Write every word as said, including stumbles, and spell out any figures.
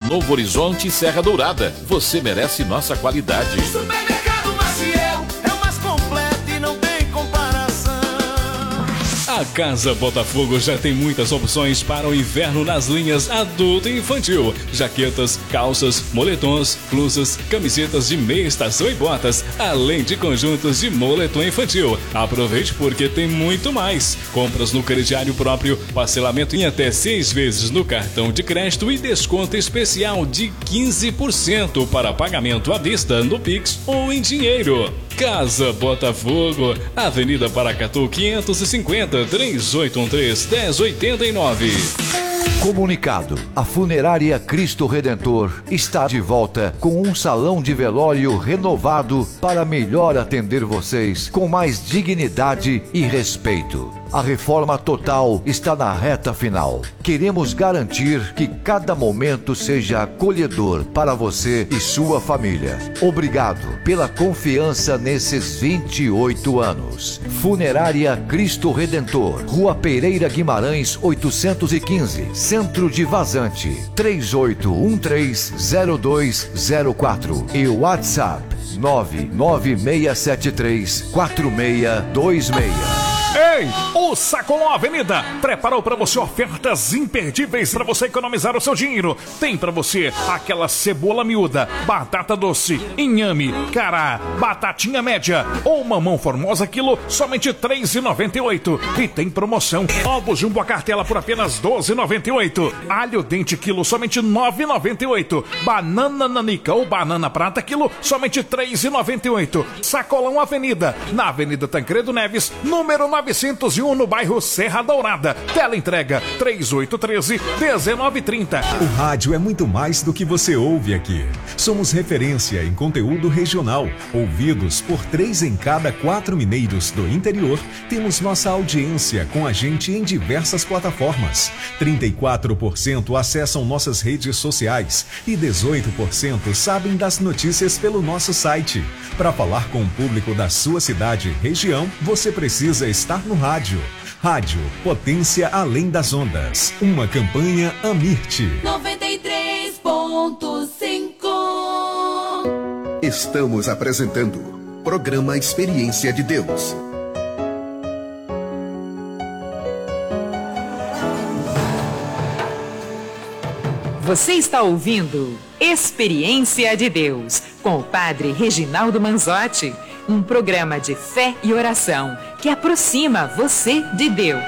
Novo Horizonte e Serra Dourada. Você merece nossa qualidade. Supermercado Maciel é o mais completo e não tem comparação. A Casa Botafogo já tem muitas opções para o inverno nas linhas adulto e infantil. Jaquetas, calças, moletons, blusas, camisetas de meia estação e botas, além de conjuntos de moletom infantil. Aproveite porque tem muito mais. Compras no crediário próprio, parcelamento em até seis vezes no cartão de crédito e desconto especial de quinze por cento para pagamento à vista no Pix ou em dinheiro. Casa Botafogo, Avenida Paracatu quinhentos e cinquenta, três oito um três, um zero oito nove. Comunicado: a Funerária Cristo Redentor está de volta com um salão de velório renovado para melhor atender vocês com mais dignidade e respeito. A reforma total está na reta final. Queremos garantir que cada momento seja acolhedor para você e sua família. Obrigado pela confiança nesses vinte e oito anos. Funerária Cristo Redentor, Rua Pereira Guimarães, oitocentos e quinze, Centro de Vazante, três oito um três, zero dois zero quatro e WhatsApp nove nove seis sete três, quatro seis dois seis. Ei, o Sacolão Avenida preparou para você ofertas imperdíveis para você economizar o seu dinheiro. Tem para você aquela cebola miúda, batata doce, inhame, cará, batatinha média ou mamão formosa quilo, somente três reais e noventa e oito centavos. E tem promoção, ovos jumbo a cartela por apenas doze reais e noventa e oito centavos. Alho dente quilo, somente nove reais e noventa e oito centavos. Banana nanica ou banana prata quilo, somente três reais e noventa e oito centavos. Sacolão Avenida, na Avenida Tancredo Neves, número novecentos e um, no bairro Serra Dourada. Tela entrega três oito um três, um nove três zero. O rádio é muito mais do que você ouve aqui. Somos referência em conteúdo regional. Ouvidos por três em cada quatro mineiros do interior, temos nossa audiência com a gente em diversas plataformas. trinta e quatro por cento acessam nossas redes sociais e dezoito por cento sabem das notícias pelo nosso site. Para falar com o público da sua cidade e região, você precisa estar no rádio. Rádio Potência Além das Ondas. Uma campanha Amirte. noventa e três ponto cinco. Estamos apresentando Programa Experiência de Deus. Você está ouvindo Experiência de Deus com o Padre Reginaldo Manzotti. Um programa de fé e oração que aproxima você de Deus.